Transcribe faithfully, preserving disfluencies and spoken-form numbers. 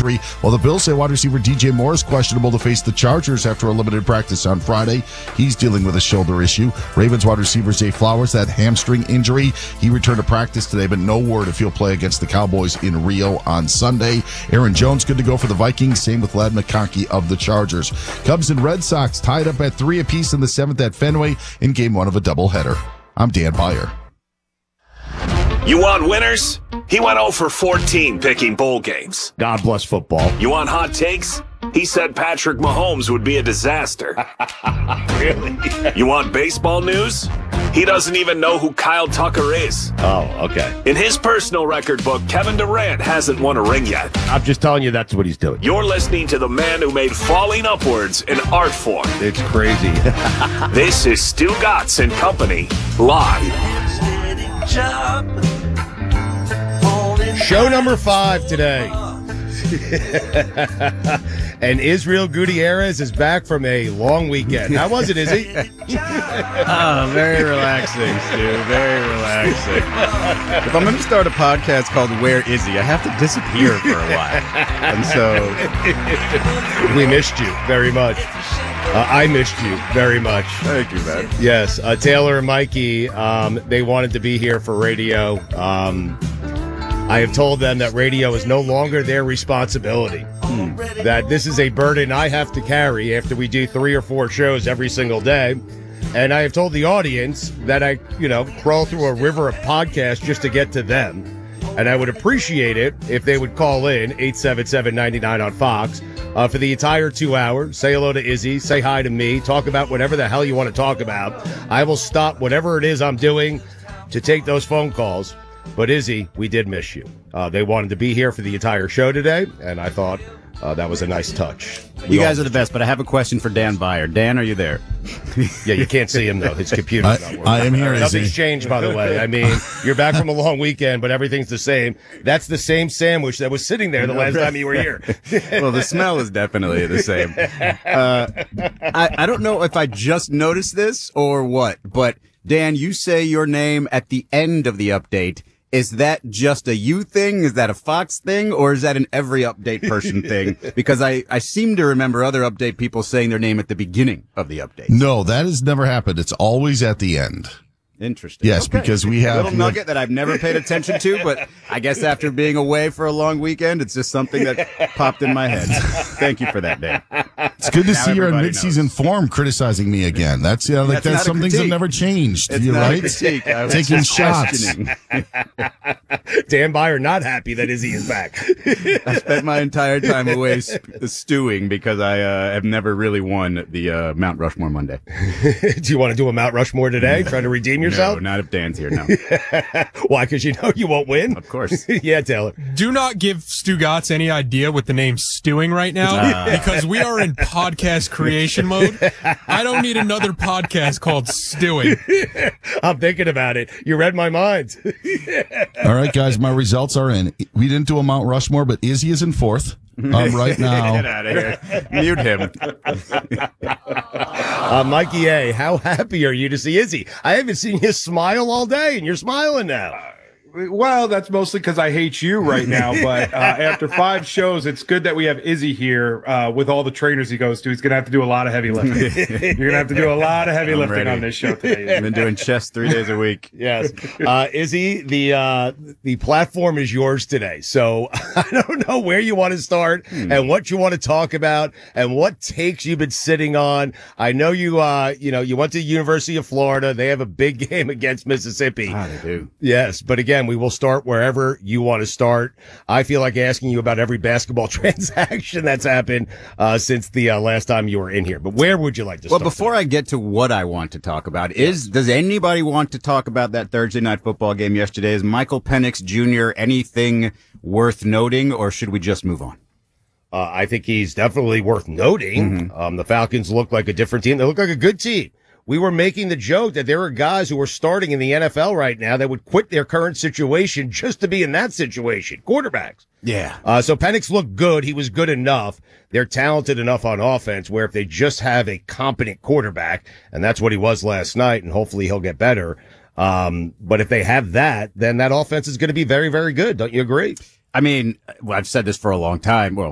injury, while the Bills say wide receiver D J Moore is questionable to face the Chargers after a limited practice on Friday. He's dealing with a shoulder issue. Ravens wide receiver Zay Flowers, that hamstring injury. He returned to practice today, but no word if he'll play against the Cowboys in Rio on Sunday. Aaron Jones good to go for the Vikings. Same with Ladd McConkey of the Chargers. Cubs and Red Sox tied up at three apiece in the seventh at Fenway in game one of a doubleheader. I'm Dan Beyer. You want winners? He went oh for fourteen picking bowl games. God bless football. You want hot takes? He said Patrick Mahomes would be a disaster. Really? You want baseball news? He doesn't even know who Kyle Tucker is. Oh, okay. In his personal record book, Kevin Durant hasn't won a ring yet. I'm just telling you that's what he's doing. You're listening to the man who made falling upwards an art form. It's crazy. This is Stu Gatz and Company, live. Show number five today. And Israel Gutierrez is back from a long weekend. How was it, Izzy? Oh, very relaxing, Stu. Very relaxing. If I'm going to start a podcast called Where Is He, I have to disappear for a while. And so... We missed you very much. Uh, I missed you very much. Thank you, man. Yes, uh, Taylor and Mikey, um, they wanted to be here for radio. Um, I have told them that radio is no longer their responsibility. Hmm. That this is a burden I have to carry after we do three or four shows every single day. And I have told the audience that I, you know, crawl through a river of podcasts just to get to them. And I would appreciate it if they would call in eight seven seven, nine nine on Fox uh, for the entire two hours. Say hello to Izzy. Say hi to me. Talk about whatever the hell you want to talk about. I will stop whatever it is I'm doing to take those phone calls. But Izzy, we did miss you. Uh, they wanted to be here for the entire show today, and I thought uh, that was a nice touch. We you guys are the best, but I have a question for Dan Beyer. Dan, are you there? Yeah, you can't see him, though. His computer's I, not working. I am here, Nothing's Izzy. changed, by the way. I mean, you're back from a long weekend, but everything's the same. That's the same sandwich that was sitting there the last time you were here. Well, the smell is definitely the same. Uh, I, I don't know if I just noticed this or what, but Dan, you say your name at the end of the update. Is that just a you thing? Is that a Fox thing? Or is that an every update person thing? Because I, I seem to remember other update people saying their name at the beginning of the update. No, that has never happened. It's always at the end. Interesting. Yes, okay. because we have... A little nugget that I've never paid attention to, but I guess after being away for a long weekend, it's just something that popped in my head. Thank you for that, Dan. It's good to Now see you're in everybody mid-season knows. form criticizing me again. That's, you know, like That's that's not a some things have critique. never changed. It's You're not a right. critique. I was Taking just shots. questioning. Dan Beyer not happy that Izzy is back. I spent my entire time away st- stewing because I uh, have never really won the uh, Mount Rushmore Monday. Do you want to do a Mount Rushmore today? Try to redeem yourself? No, not if Dan's here, no. Why? Because you know you won't win? Of course. Yeah, Taylor. Do not give Stu Gatz any idea with the name Stewing right now Uh. because we are in podcast creation mode. I don't need another podcast called Stewing. I'm thinking about it. You read my mind. All right, guys, my results are in. We didn't do a Mount Rushmore, but Izzy is in fourth um, right Get now. out of here. Mute him. Uh, Mikey A., how happy are you to see Izzy? I haven't seen you smile all day, and you're smiling now. Well, that's mostly because I hate you right now. But uh, after five shows, it's good that we have Izzy here uh, with all the trainers he goes to. He's going to have to do a lot of heavy lifting. You're going to have to do a lot of heavy I'm lifting ready. on this show today. I've been doing chess three days a week. Yes. Uh, Izzy, the uh, the platform is yours today. So I don't know where you want to start Hmm. and what you want to talk about and what takes you've been sitting on. I know you, uh, you know, you went to the University of Florida. They have a big game against Mississippi. Ah, they do. Yes, but again, we will start wherever you want to start. I feel like asking you about every basketball transaction that's happened uh, since the uh, last time you were in here. But where would you like to Well, start? before I get to what I want to talk about, is does anybody want to talk about that Thursday night football game yesterday? Is Michael Penix Junior anything worth noting, or should we just move on? Uh, I think he's definitely worth noting. Mm-hmm. Um, the Falcons look like a different team. They look like a good team. We were making the joke that there are guys who are starting in the N F L right now that would quit their current situation just to be in that situation. Quarterbacks. Yeah. Uh, so Penix looked good. He was good enough. They're talented enough on offense where if they just have a competent quarterback, and that's what he was last night, and hopefully he'll get better. Um, but if they have that, then that offense is going to be very, very good. Don't you agree? I mean, well, I've said this for a long time. Well,